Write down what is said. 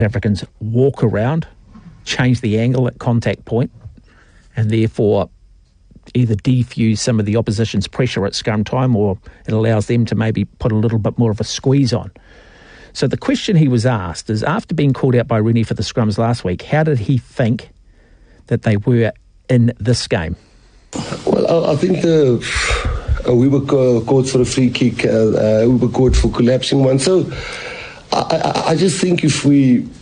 Africans walk around, change the angle at contact point, and therefore either defuse some of the opposition's pressure at scrum time, or it allows them to maybe put a little bit more of a squeeze on. So the question he was asked is, after being called out by Rooney for the scrums last week, how did he think that they were in this game? Well, I think we were caught for a free kick. We were caught for collapsing one. So I just think if we